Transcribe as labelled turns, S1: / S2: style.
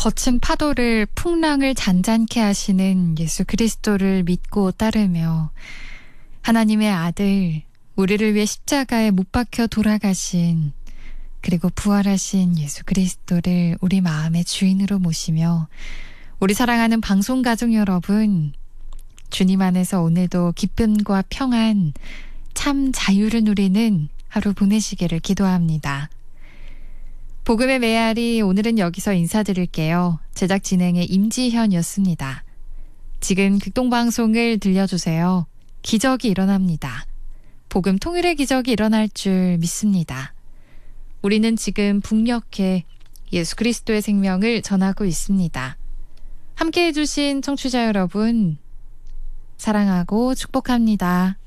S1: 거친 파도를 풍랑을 잔잔케 하시는 예수 그리스도를 믿고 따르며 하나님의 아들, 우리를 위해 십자가에 못 박혀 돌아가신 그리고 부활하신 예수 그리스도를 우리 마음의 주인으로 모시며 우리 사랑하는 방송가족 여러분, 주님 안에서 오늘도 기쁨과 평안, 참 자유를 누리는 하루 보내시기를 기도합니다. 복음의 메아리, 오늘은 여기서 인사드릴게요. 제작 진행의 임지현이었습니다. 지금 극동방송을 들려주세요. 기적이 일어납니다. 복음 통일의 기적이 일어날 줄 믿습니다. 우리는 지금 북녘에 예수 그리스도의 생명을 전하고 있습니다. 함께해 주신 청취자 여러분, 사랑하고 축복합니다.